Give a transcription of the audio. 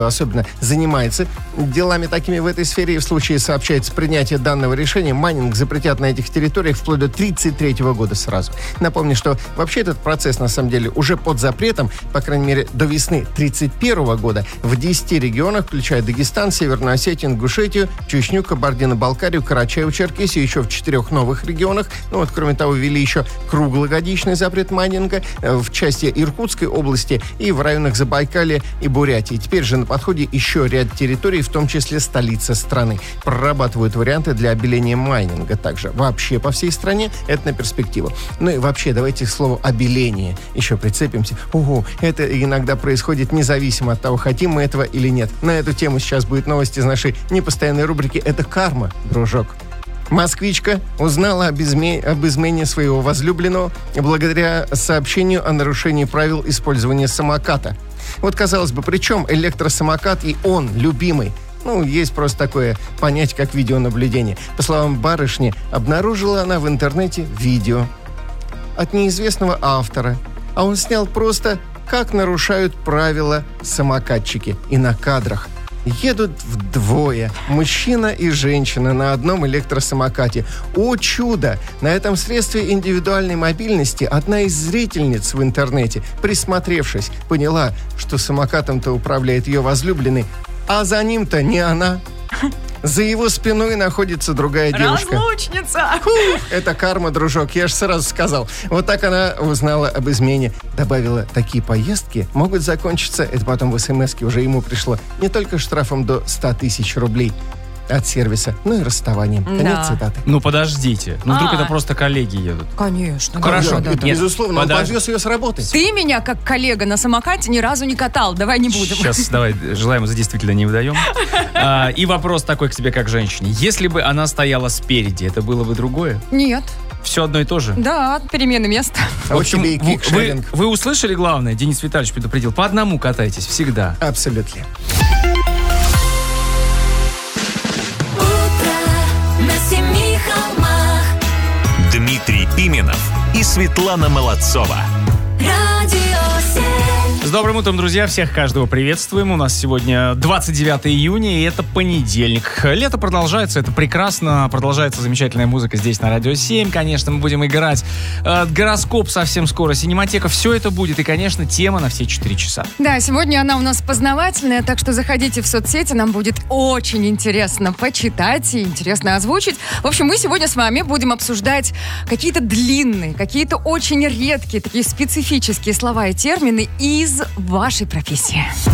особенно занимается делами такими в этой сфере, и в случае, сообщается, принятия данного решения, майнинг запретят на этих территориях вплоть до 1933 года сразу. Напомню, что вообще этот процесс, на самом деле, уже под запретом, по крайней мере, до весны 1931 года в 10 регионах, включая Дагестан, Северную Осетию, Ингушетию, Чечню, Кабардино-Балкарию, Карачаево-Черкесию, еще в 4 новых регионах. Кроме того, ввели еще круглогодичный запрет майнинга в части Иркутской области и в районах Забайкалья и Бурятии. Теперь же на подходе еще ряд территорий, в том числе столица страны. Прорабатывают варианты для обеления майнинга также. Вообще по всей стране это на перспективу. И вообще, давайте к слову обеление еще прицепимся. Это иногда происходит независимо от того, хотим мы этого или нет. На эту тему сейчас будет новость из нашей непостоянной рубрики «Это карма, дружок». Москвичка узнала об измене своего возлюбленного благодаря сообщению о нарушении правил использования самоката. Казалось бы, причем электросамокат и он, любимый? Есть просто такое понятие, как видеонаблюдение. По словам барышни, обнаружила она в интернете видео от неизвестного автора. А он снял просто, как нарушают правила самокатчики. И на кадрах едут вдвое, мужчина и женщина на одном электросамокате. О чудо! На этом средстве индивидуальной мобильности одна из зрительниц в интернете, присмотревшись, поняла, что самокатом-то управляет ее возлюбленный, а за ним-то не она. За его спиной находится другая девушка. Разлучница! Это карма, дружок, я же сразу сказал. Вот так она узнала об измене. Добавила, такие поездки могут закончиться, это потом в смс-ке уже ему пришло, не только штрафом до 100 тысяч рублей от сервиса, и расставанием. Конец цитаты. Подождите. Вдруг это просто коллеги едут? Конечно. Хорошо. Да. Безусловно, он подвез ее с работы. Ты меня, как коллега на самокате, ни разу не катал. Давай не будем. Сейчас, давай, желаемо за действительно не выдаем. И вопрос такой к тебе, как женщине. Если бы она стояла спереди, это было бы другое? Нет. Все одно и то же? Да, перемены места. В общем, вы услышали главное? Денис Витальевич предупредил. По одному катайтесь всегда. Абсолютно. Дмитрий Пименов и Светлана Молодцова. С добрым утром, друзья. Всех, каждого приветствуем. У нас сегодня 29 июня, и это понедельник. Лето продолжается, это прекрасно. Продолжается замечательная музыка здесь на Радио 7. Конечно, мы будем играть гороскоп совсем скоро, синематека. Все это будет. И, конечно, тема на все 4 часа. Да, сегодня она у нас познавательная, так что заходите в соцсети. Нам будет очень интересно почитать и интересно озвучить. В общем, мы сегодня с вами будем обсуждать какие-то длинные, какие-то очень редкие, такие специфические слова и термины из вашей профессии.